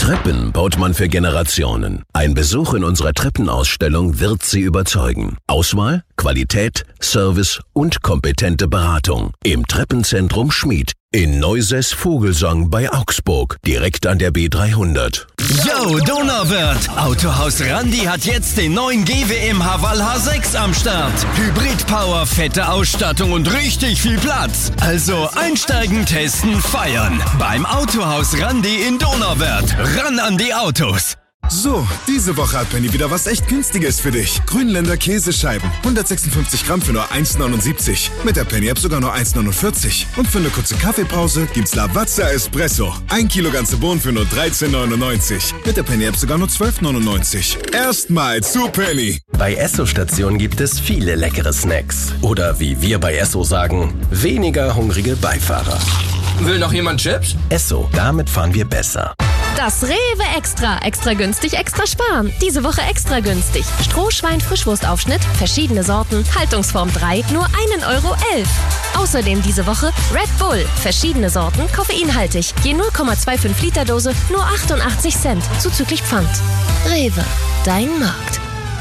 Treppen baut man für Generationen. Ein Besuch in unserer Treppenausstellung wird Sie überzeugen. Auswahl, Qualität, Service und kompetente Beratung. Im Treppenzentrum Schmied. In Neusäß-Vogelsang bei Augsburg. Direkt an der B300. Yo, Donauwörth! Autohaus Randi hat jetzt den neuen GWM Haval H6 am Start. Hybrid-Power, fette Ausstattung und richtig viel Platz. Also einsteigen, testen, feiern. Beim Autohaus Randi in Donauwörth. Ran an die Autos! So, diese Woche hat Penny wieder was echt Günstiges für dich. Grünländer Käsescheiben. 156 Gramm für nur 1,79. Mit der Penny-App sogar nur 1,49. Und für eine kurze Kaffeepause gibt's Lavazza Espresso. 1 Kilo ganze Bohnen für nur 13,99. Mit der Penny-App sogar nur 12,99. Erstmal zu Penny. Bei Esso-Stationen gibt es viele leckere Snacks. Oder wie wir bei Esso sagen, weniger hungrige Beifahrer. Will noch jemand Chips? Esso, damit fahren wir besser. Das Rewe Extra. Extra günstig, extra sparen. Diese Woche extra günstig. Strohschwein-Frischwurstaufschnitt, verschiedene Sorten, Haltungsform 3, nur 1,11 €. Außerdem diese Woche Red Bull, verschiedene Sorten, koffeinhaltig. Je 0,25 Liter Dose, nur 88 Cent, zuzüglich Pfand. Rewe, dein Markt.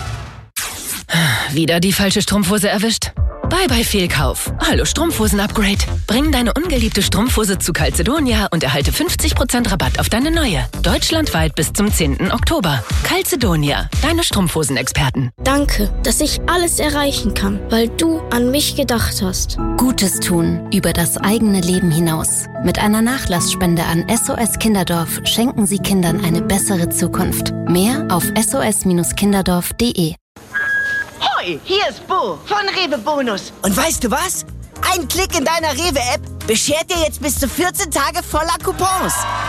Wieder die falsche Strumpfhose erwischt? Bye Fehlkauf. Hallo Strumpfhosen-Upgrade. Bring deine ungeliebte Strumpfhose zu Calzedonia und erhalte 50% Rabatt auf deine neue. Deutschlandweit bis zum 10. Oktober. Calzedonia, deine Strumpfhosen-Experten. Danke, dass ich alles erreichen kann, weil du an mich gedacht hast. Gutes tun über das eigene Leben hinaus. Mit einer Nachlassspende an SOS Kinderdorf schenken Sie Kindern eine bessere Zukunft. Mehr auf sos-kinderdorf.de. Hoi, hier ist Bo von Rewe Bonus. Und weißt du was? Ein Klick in deiner Rewe-App beschert dir jetzt bis zu 14 Tage voller Coupons.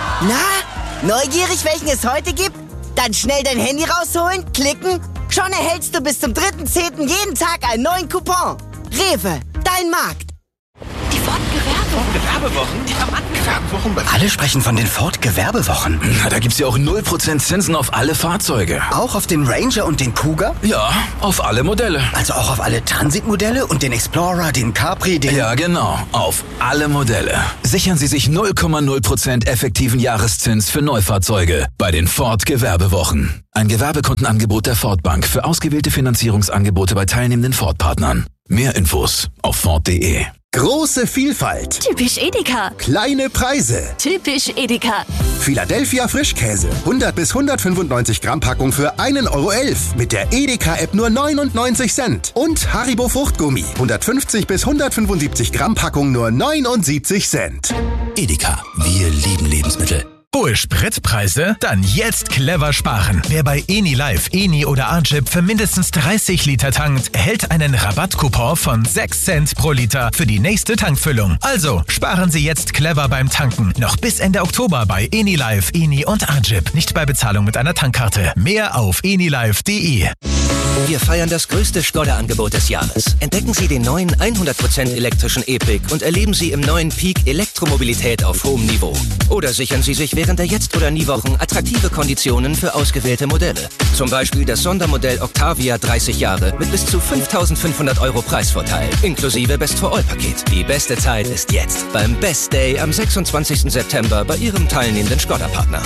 Na, neugierig, welchen es heute gibt? Dann schnell dein Handy rausholen, klicken. Schon erhältst du bis zum 3.10. jeden Tag einen neuen Coupon. Rewe, dein Markt. Die Ford-Gewerbewochen? Diamanten-Gewerbewochen? Alle sprechen von den Ford-Gewerbewochen. Na, da gibt's ja auch 0% Zinsen auf alle Fahrzeuge. Auch auf den Ranger und den Kuga? Ja, auf alle Modelle. Also auch auf alle Transit-Modelle und den Explorer, den Capri, den... Ja, genau. Auf alle Modelle. Sichern Sie sich 0,0% effektiven Jahreszins für Neufahrzeuge bei den Ford-Gewerbewochen. Ein Gewerbekundenangebot der Ford Bank für ausgewählte Finanzierungsangebote bei teilnehmenden Ford-Partnern. Mehr Infos auf Ford.de. Große Vielfalt. Typisch Edeka. Kleine Preise. Typisch Edeka. Philadelphia Frischkäse. 100 bis 195 Gramm Packung für 1,11 € Mit der Edeka-App nur 99 Cent. Und Haribo Fruchtgummi. 150 bis 175 Gramm Packung nur 79 Cent. Edeka. Wir lieben Lebensmittel. Hohe Spritpreise? Dann jetzt clever sparen. Wer bei Eni Live, Eni oder Arjip für mindestens 30 Liter tankt, erhält einen Rabattcoupon von 6 Cent pro Liter für die nächste Tankfüllung. Also sparen Sie jetzt clever beim Tanken. Noch bis Ende Oktober bei Eni Live, Eni und Arjip. Nicht bei Bezahlung mit einer Tankkarte. Mehr auf enilive.de. Wir feiern das größte Skoda-Angebot des Jahres. Entdecken Sie den neuen 100% elektrischen E-Pick und erleben Sie im neuen Peak Elektromobilität auf hohem Niveau. Oder sichern Sie sich während der Jetzt- oder Nie-Wochen attraktive Konditionen für ausgewählte Modelle. Zum Beispiel das Sondermodell Octavia 30 Jahre mit bis zu 5.500 € Preisvorteil, inklusive Best-for-All-Paket. Die beste Zeit ist jetzt beim Best Day am 26. September bei Ihrem teilnehmenden Skoda-Partner.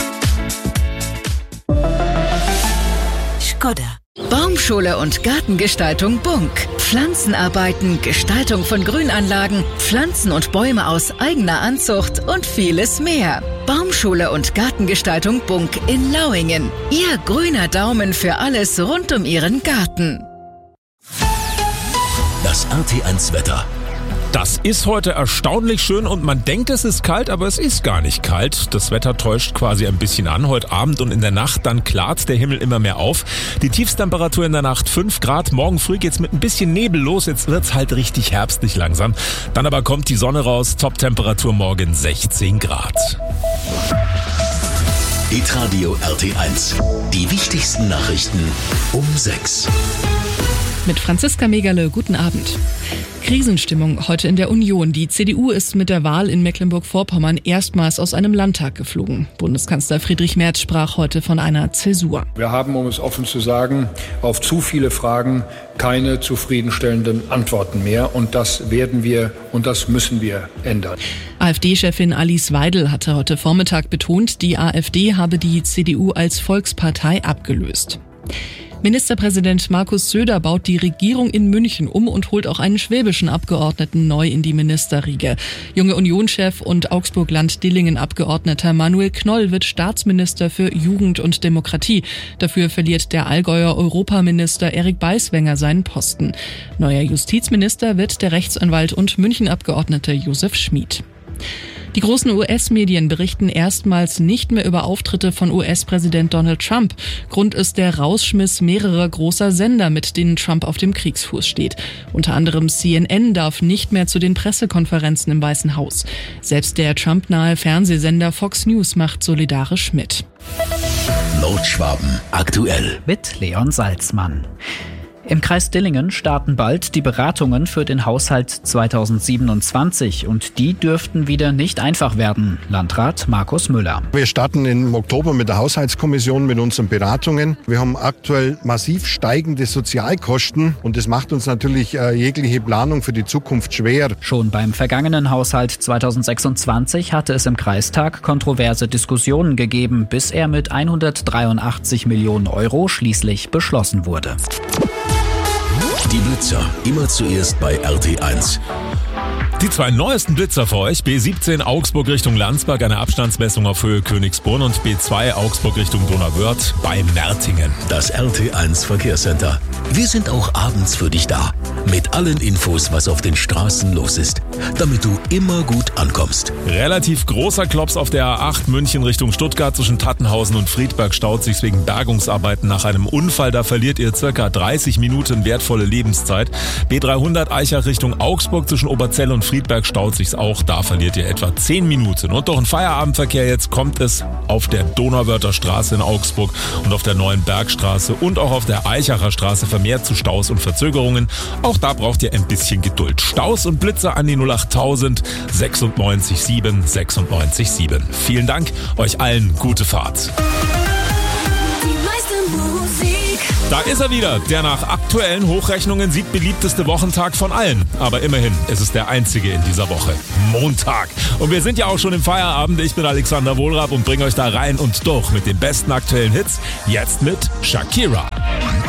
Skoda. Baumschule und Gartengestaltung Bunk. Pflanzenarbeiten, Gestaltung von Grünanlagen, Pflanzen und Bäume aus eigener Anzucht und vieles mehr. Baumschule und Gartengestaltung Bunk in Lauingen. Ihr grüner Daumen für alles rund um Ihren Garten. Das RT1 Wetter. Das ist heute erstaunlich schön und man denkt, es ist kalt, aber es ist gar nicht kalt. Das Wetter täuscht quasi ein bisschen an. Heute Abend und in der Nacht dann klart der Himmel immer mehr auf. Die Tiefstemperatur in der Nacht 5 Grad. Morgen früh geht's mit ein bisschen Nebel los. Jetzt wird's halt richtig herbstlich langsam. Dann aber kommt die Sonne raus. Toptemperatur morgen 16 Grad. Hitradio RT1. Die wichtigsten Nachrichten um 6. Mit Franziska Megerle, guten Abend. Krisenstimmung heute in der Union. Die CDU ist mit der Wahl in Mecklenburg-Vorpommern erstmals aus einem Landtag geflogen. Bundeskanzler Friedrich Merz sprach heute von einer Zäsur. Wir haben, um es offen zu sagen, auf zu viele Fragen keine zufriedenstellenden Antworten mehr. Und das werden wir und das müssen wir ändern. AfD-Chefin Alice Weidel hatte heute Vormittag betont, die AfD habe die CDU als Volkspartei abgelöst. Ministerpräsident Markus Söder baut die Regierung in München um und holt auch einen schwäbischen Abgeordneten neu in die Ministerriege. Junge Union-Chef und Augsburg-Land-Dillingen-Abgeordneter Manuel Knoll wird Staatsminister für Jugend und Demokratie. Dafür verliert der Allgäuer Europaminister Erik Beiswenger seinen Posten. Neuer Justizminister wird der Rechtsanwalt und München-Abgeordnete Josef Schmid. Die großen US-Medien berichten erstmals nicht mehr über Auftritte von US-Präsident Donald Trump. Grund ist der Rausschmiss mehrerer großer Sender, mit denen Trump auf dem Kriegsfuß steht. Unter anderem CNN darf nicht mehr zu den Pressekonferenzen im Weißen Haus. Selbst der Trump-nahe Fernsehsender Fox News macht solidarisch mit. Nordschwaben aktuell mit Leon Salzmann. Im Kreis Dillingen starten bald die Beratungen für den Haushalt 2027 und die dürften wieder nicht einfach werden. Landrat Markus Müller. Wir starten im Oktober mit der Haushaltskommission mit unseren Beratungen. Wir haben aktuell massiv steigende Sozialkosten und das macht uns natürlich jegliche Planung für die Zukunft schwer. Schon beim vergangenen Haushalt 2026 hatte es im Kreistag kontroverse Diskussionen gegeben, bis er mit 183 Millionen Euro schließlich beschlossen wurde. Die Blitzer, immer zuerst bei RT1. Die zwei neuesten Blitzer für euch. B17 Augsburg Richtung Landsberg, eine Abstandsmessung auf Höhe Königsbrunn, und B2 Augsburg Richtung Donauwörth bei Mertingen. Das RT1 Verkehrscenter. Wir sind auch abends für dich da. Mit allen Infos, was auf den Straßen los ist, damit du immer gut ankommst. Relativ großer Klops auf der A8 München Richtung Stuttgart. Zwischen Tattenhausen und Friedberg staut sich wegen Bergungsarbeiten nach einem Unfall. Da verliert ihr circa 30 Minuten wertvolle Lebenszeit. B300 Eichach Richtung Augsburg zwischen Oberzell und Friedberg staut sich's auch. Da verliert ihr etwa 10 Minuten. Und durch den Feierabendverkehr jetzt kommt es auf der Donauwörther Straße in Augsburg und auf der Neuen Bergstraße und auch auf der Eichacher Straße vermehrt zu Staus und Verzögerungen. Auch da braucht ihr ein bisschen Geduld. Staus und Blitzer an die 08000 96 7 96 7. Vielen Dank, euch allen gute Fahrt. Da ist er wieder, der nach aktuellen Hochrechnungen siegbeliebteste Wochentag von allen. Aber immerhin, es ist der einzige in dieser Woche. Montag. Und wir sind ja auch schon im Feierabend. Ich bin Alexander Wohlrab und bringe euch da rein und durch mit den besten aktuellen Hits. Jetzt mit Shakira.